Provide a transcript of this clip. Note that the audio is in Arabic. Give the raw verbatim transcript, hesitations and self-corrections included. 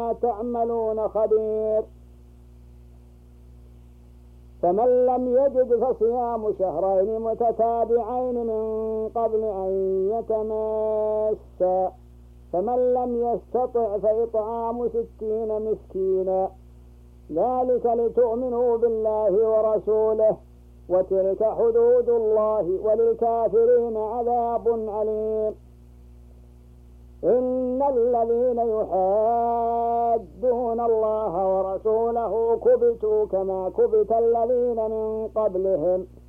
بما تعملون خبير. فمن لم يجد فصيام شهرين متتابعين من قبل أن يتماسا، فمن لم يستطع فإطعام ستين مسكينا، ذلك لتؤمنوا بالله ورسوله، وتلك حدود الله، وللكافرين عذاب أليم. إن الذين يحادون الله ورسوله كبتوا كما كبت الذين من قبلهم